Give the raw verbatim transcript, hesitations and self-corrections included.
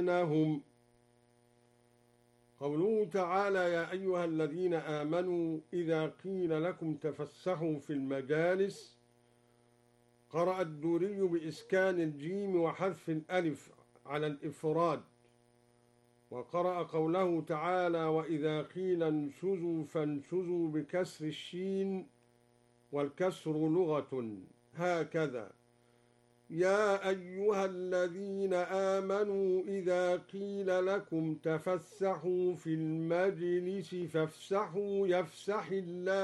هم. قوله تعالى: يا أيها الذين آمنوا إذا قيل لكم تفسحوا في المجالس. قرأ الدوري بإسكان الجيم وحذف الألف على الإفراد. وقرأ قوله تعالى: وإذا قيل انشزوا فانشزوا بكسر الشين، والكسر لغة هكذا: يا أيها الذين آمنوا إذا قيل لكم تفسحوا في المجلس فافسحوا يفسح الله